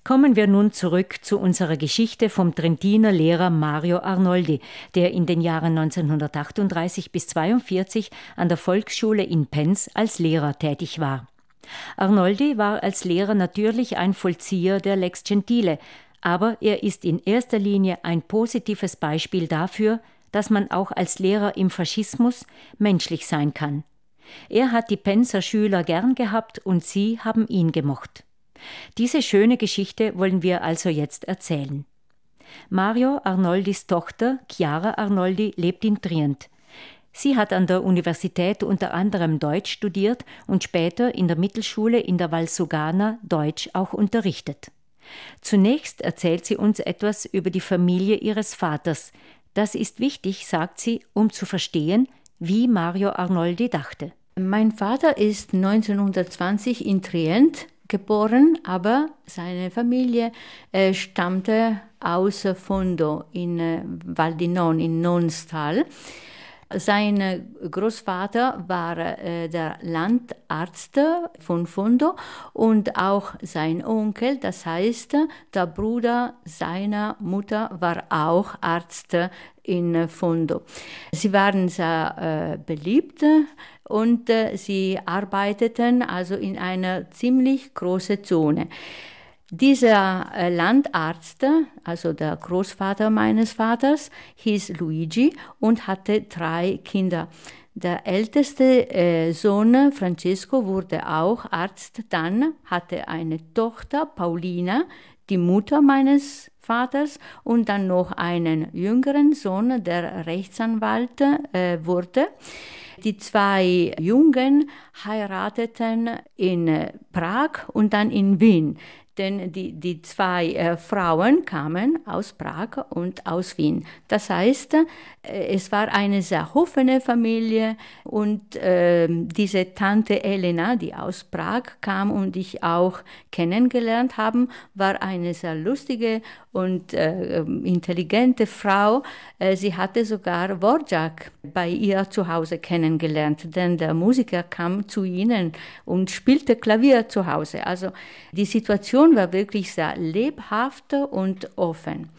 Kommen wir nun zurück zu unserer Geschichte vom Trentiner Lehrer Mario Arnoldi, der in den Jahren 1938 bis 1942 an der Volksschule in Penz als Lehrer tätig war. Arnoldi war als Lehrer natürlich ein Vollzieher der Lex Gentile, aber er ist in erster Linie ein positives Beispiel dafür, dass man auch als Lehrer im Faschismus menschlich sein kann. Er hat die Penzer Schüler gern gehabt und sie haben ihn gemocht. Diese schöne Geschichte wollen wir also jetzt erzählen. Mario Arnoldis Tochter Chiara Arnoldi lebt in Trient. Sie hat an der Universität unter anderem Deutsch studiert und später in der Mittelschule in der Valsugana Deutsch auch unterrichtet. Zunächst erzählt sie uns etwas über die Familie ihres Vaters. Das ist wichtig, sagt sie, um zu verstehen, wie Mario Arnoldi dachte. Mein Vater ist 1920 in Trient geboren, aber seine Familie stammte aus Fondo in Val di Non, in Nonstal. Sein Großvater war der Landarzt von Fondo und auch sein Onkel, das heißt, der Bruder seiner Mutter war auch Arzt in Fondo. Sie waren sehr beliebt und sie arbeiteten also in einer ziemlich großen Zone. Dieser Landarzt, also der Großvater meines Vaters, hieß Luigi und hatte 3 Kinder. Der älteste Sohn, Francesco, wurde auch Arzt. Dann hatte eine Tochter, Paulina, die Mutter meines Vaters, und dann noch einen jüngeren Sohn, der Rechtsanwalt wurde. Die 2 Jungen heirateten in Prag und dann in Wien. Denn die 2 Frauen kamen aus Prag und aus Wien. Das heißt, es war eine sehr offene Familie und diese Tante Elena, die aus Prag kam und ich auch kennengelernt habe, war eine sehr lustige und intelligente Frau. Sie hatte sogar Dvorak bei ihr zu Hause kennengelernt, denn der Musiker kam zu ihnen und spielte Klavier zu Hause. Also die Situation war wirklich sehr lebhaft und offen.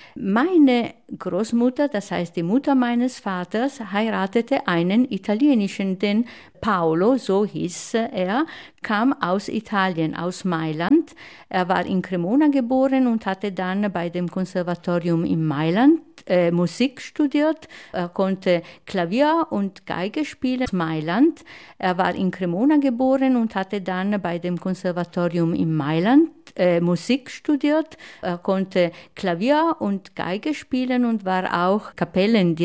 Meine Großmutter, das heißt die Mutter meines Vaters, heiratete einen italienischen, denn Paolo, so hieß er, kam aus Italien, aus Mailand. Er war in Cremona geboren und hatte dann bei dem Konservatorium in Mailand Musik studiert. Er konnte Klavier und Geige spielen in Mailand. Er war in Cremona geboren und hatte dann bei dem Konservatorium in Mailand Musik studiert. Er konnte Klavier und Geige spielen und war auch Kapellendirigent